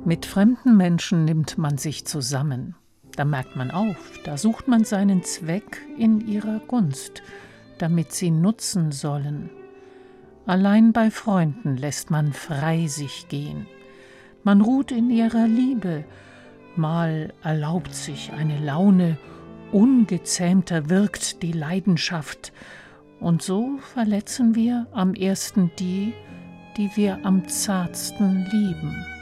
Mit fremden Menschen nimmt man sich zusammen. Da merkt man auf, da sucht man seinen Zweck in ihrer Gunst, damit sie nutzen sollen. Allein bei Freunden lässt man frei sich gehen. Man ruht in ihrer Liebe, mal erlaubt sich eine Laune, ungezähmter wirkt die Leidenschaft, und so verletzen wir am ersten die wir am zartsten lieben.